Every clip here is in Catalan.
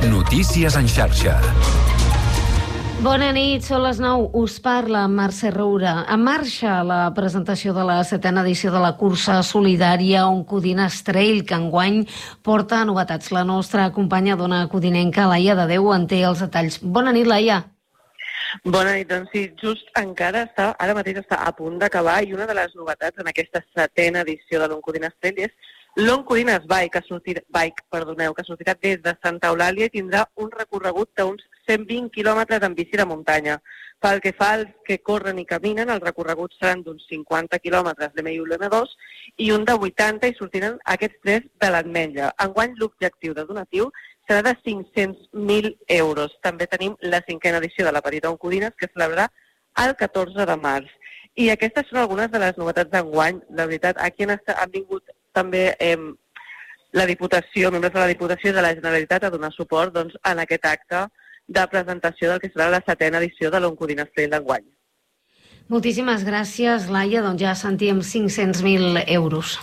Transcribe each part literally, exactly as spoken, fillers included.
Notícies en xarxa. Bona nit, són les nou. Us parla Mercè Roura. En marxa la presentació de la setena edició de la cursa solidària Oncodines Trail, que enguany porta novetats. La nostra companya dona codinenca, Laia de Déu, en té els detalls. Bona nit, Laia. Bona nit, doncs sí, just encara està, ara mateix està a punt d'acabar, i una de les novetats en aquesta setena edició de l'Oncodines Trail és l'Oncodines Bike, que sortirà, Bike, perdoneu, que sortirà des de Santa Eulàlia i tindrà un recorregut d'uns cent vint quilòmetres en bici de muntanya. Pel que fa als que corren i caminen, els recorreguts seran d'uns cinquanta quilòmetres l'M u i l'M dos i un de vuitanta, i sortiran aquests tres de l'Ametlla. Enguany l'objectiu de donatiu serà de cinc-cents mil euros. També tenim la cinquena edició de la Petita Oncodines, que es celebrarà el catorze de març. I aquestes són algunes de les novetats d'enguany. La veritat, aquí han, estat, han vingut també eh, la Diputació, membres de la Diputació i de la Generalitat a donar suport doncs, en aquest acte de presentació del que serà la setena edició de l'Oncodines Trail d'enguany. Moltíssimes gràcies, Laia. Doncs ja sentíem cinc-cents mil euros.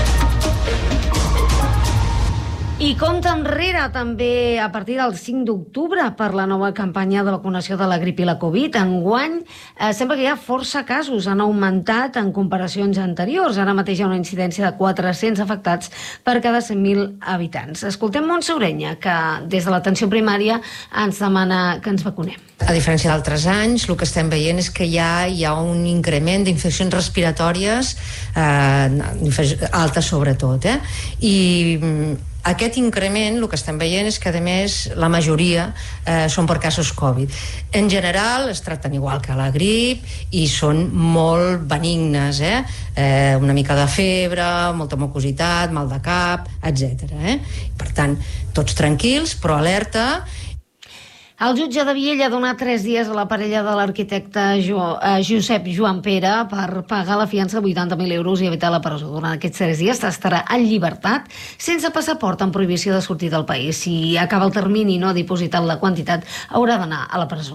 I compta enrere també a partir del cinc d'octubre per la nova campanya de vacunació de la grip i la Covid. Enguany eh, sembla que hi ha força casos, han augmentat en comparacions anteriors. Ara mateix hi ha una incidència de quatre-cents afectats per cada cent mil habitants. Escoltem Montse Orenya, que des de l'atenció primària ens demana que ens vacunem. A diferència d'altres anys, el que estem veient és que ja hi ha un increment d'infeccions respiratòries eh, altes sobretot, eh? I aquest increment, el que estem veient és que, a més, la majoria eh, són per casos Covid. En general, es tracten igual que la grip i són molt benignes, eh? Eh, una mica de febre, molta mucositat, mal de cap, etcètera. Eh? Per tant, tots tranquils, però alerta. El jutge de Viella ha donat tres dies a la parella de l'arquitecte jo, eh, Josep Joan Pere per pagar la fiança de vuitanta mil euros i evitar la presó. Durant aquests tres dies estarà en llibertat, sense passaport, amb prohibició de sortir del país. Si acaba el termini i no ha dipositat la quantitat, haurà d'anar a la presó.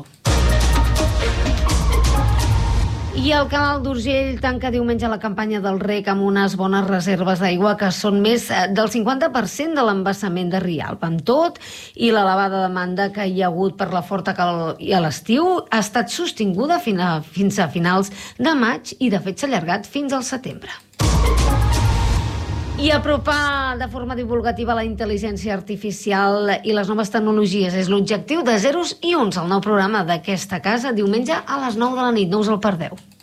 I el Canal d'Urgell tanca diumenge la campanya del rec amb unes bones reserves d'aigua, que són més del cinquanta per cent de l'embassament de Rialp. Amb tot, i l'elevada demanda que hi ha hagut per la forta calor i a l'estiu ha estat sostinguda fins a finals de maig i, de fet, s'ha allargat fins al setembre. I apropar de forma divulgativa la intel·ligència artificial i les noves tecnologies és l'objectiu de Zeros i Uns, el nou programa d'aquesta casa, diumenge a les nou de la nit. No us el perdeu.